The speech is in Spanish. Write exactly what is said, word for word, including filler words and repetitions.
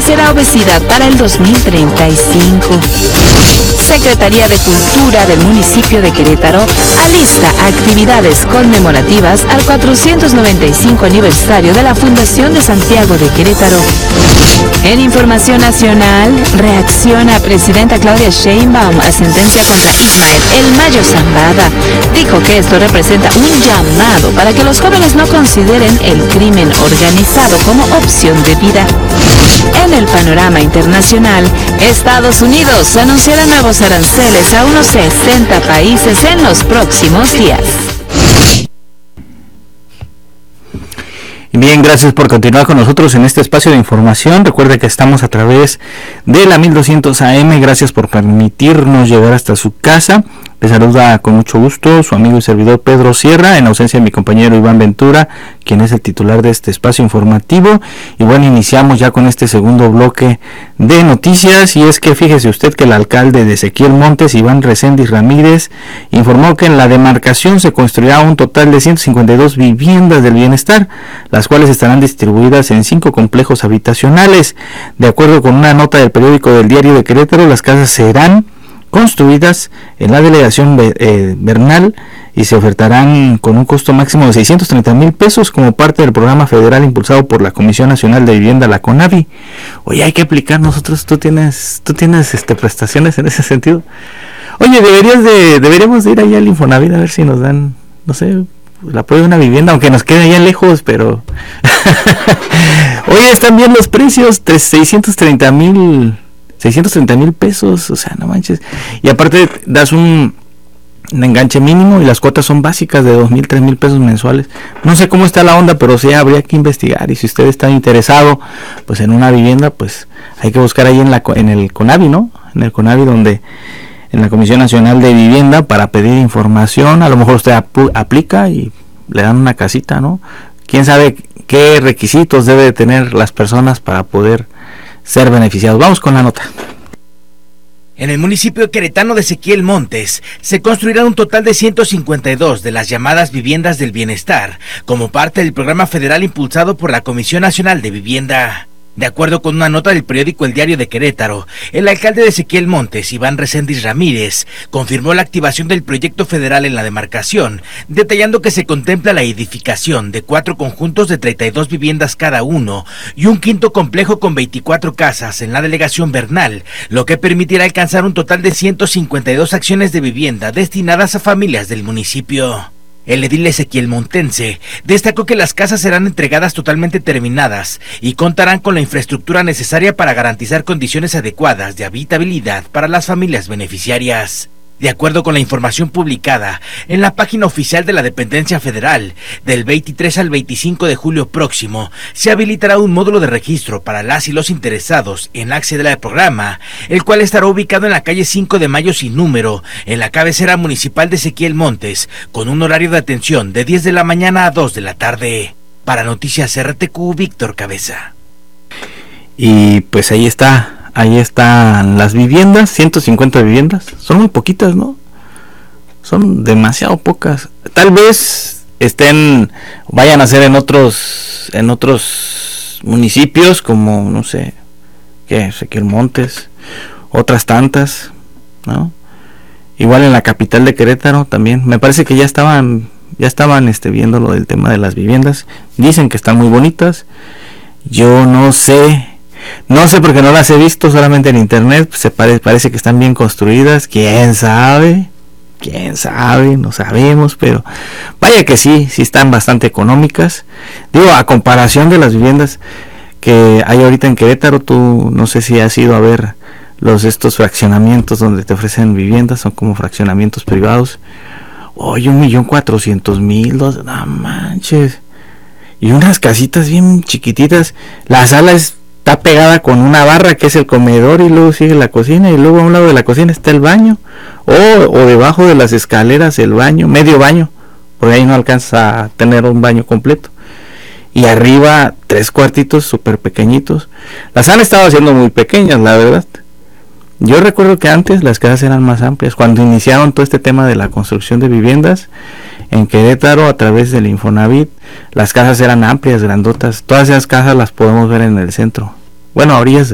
Vencer obesidad para el dos mil treinta y cinco. Secretaría de Cultura del municipio de Querétaro alista actividades conmemorativas al cuatrocientos noventa y cinco aniversario de la Fundación de Santiago de Querétaro. En información nacional, reacciona presidenta Claudia Sheinbaum a sentencia contra Ismael El Mayo Zambada. Dijo que esto representa un llamado para que los jóvenes no consideren el crimen organizado como opción de vida. En el panorama internacional, Estados Unidos anunciará nuevos aranceles a unos sesenta países en los próximos días. Bien, gracias por continuar con nosotros en este espacio de información. Recuerde que estamos a través de la mil doscientos A M. Gracias por permitirnos llegar hasta su casa. Le saluda con mucho gusto su amigo y servidor Pedro Sierra, en ausencia de mi compañero Iván Ventura, quien es el titular de este espacio informativo. Y bueno, iniciamos ya con este segundo bloque de noticias, y es que fíjese usted que el alcalde de Ezequiel Montes, Iván Reséndiz Ramírez, informó que en la demarcación se construirá un total de ciento cincuenta y dos viviendas del bienestar, las cuales estarán distribuidas en cinco complejos habitacionales. De acuerdo con una nota del periódico del Diario de Querétaro, las casas serán construidas en la delegación eh, Bernal y se ofertarán con un costo máximo de seiscientos treinta mil pesos como parte del programa federal impulsado por la Comisión Nacional de Vivienda, la CONAVI. Oye, hay que aplicar nosotros. Tú tienes, tú tienes este prestaciones en ese sentido. Oye, deberías de, deberíamos de ir allá al Infonavit a ver si nos dan, no sé, el apoyo de una vivienda, aunque nos quede allá lejos, pero oye, están bien los precios, seiscientos treinta mil seiscientos treinta mil pesos, o sea, no manches. Y aparte das un, un enganche mínimo y las cuotas son básicas de dos mil, tres mil pesos mensuales. No sé cómo está la onda, pero sí habría que investigar. Y si usted está interesado pues en una vivienda, pues hay que buscar ahí en la en el CONAVI, ¿no? En el CONAVI, donde en la Comisión Nacional de Vivienda, para pedir información. A lo mejor usted ap- aplica y le dan una casita, ¿no? Quién sabe qué requisitos debe tener las personas para poder ser beneficiados. Vamos con la nota. En el municipio queretano de Ezequiel Montes se construirán un total de ciento cincuenta y dos de las llamadas viviendas del bienestar, como parte del programa federal impulsado por la Comisión Nacional de Vivienda. De acuerdo con una nota del periódico El Diario de Querétaro, el alcalde de Ezequiel Montes, Iván Reséndiz Ramírez, confirmó la activación del proyecto federal en la demarcación, detallando que se contempla la edificación de cuatro conjuntos de treinta y dos viviendas cada uno y un quinto complejo con veinticuatro casas en la delegación Bernal, lo que permitirá alcanzar un total de ciento cincuenta y dos acciones de vivienda destinadas a familias del municipio. El edil Ezequiel Montense destacó que las casas serán entregadas totalmente terminadas y contarán con la infraestructura necesaria para garantizar condiciones adecuadas de habitabilidad para las familias beneficiarias. De acuerdo con la información publicada en la página oficial de la dependencia federal, del veintitrés al veinticinco de julio próximo, se habilitará un módulo de registro para las y los interesados en acceder al programa, el cual estará ubicado en la calle cinco de mayo sin número, en la cabecera municipal de Ezequiel Montes, con un horario de atención de diez de la mañana a dos de la tarde. Para Noticias R T Q, Víctor Cabeza. Y pues ahí está. Ahí están las viviendas, ciento cincuenta viviendas. Son muy poquitas, ¿no? Son demasiado pocas. Tal vez estén, vayan a ser en otros, en otros municipios, como, no sé, ¿qué? Ezequiel Montes, otras tantas, ¿no? Igual en la capital de Querétaro también. Me parece que ya estaban, ya estaban este, viendo lo del tema de las viviendas. Dicen que están muy bonitas. Yo no sé. No sé porque no las he visto, solamente en internet. Se pare, parece que están bien construidas. Quién sabe, quién sabe, no sabemos, pero vaya que sí, sí están bastante económicas. Digo, a comparación de las viviendas que hay ahorita en Querétaro, tú no sé si has ido a ver los estos fraccionamientos donde te ofrecen viviendas, son como fraccionamientos privados. Oye, un millón cuatrocientos mil, dos, no manches. Y unas casitas bien chiquititas. La sala es está pegada con una barra que es el comedor y luego sigue la cocina y luego a un lado de la cocina está el baño o, o debajo de las escaleras el baño, medio baño, porque ahí no alcanza a tener un baño completo, y arriba tres cuartitos súper pequeñitos. Las han estado haciendo muy pequeñas, la verdad. Yo recuerdo que antes las casas eran más amplias, cuando iniciaron todo este tema de la construcción de viviendas en Querétaro a través del Infonavit. Las casas eran amplias, grandotas. Todas esas casas las podemos ver en el centro, bueno, a orillas